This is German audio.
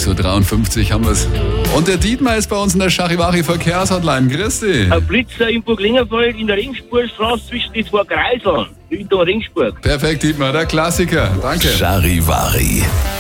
6.53 Uhr haben wir's. Und der Dietmar ist bei uns in der Charivari Verkehrshotline. Grüß dich. Ein Blitzer in Burglingerfeld in der Ringsburgstraße zwischen die zwei Kreiseln. Richtung Ringsburg. Perfekt, Dietmar, der Klassiker. Danke. Charivari.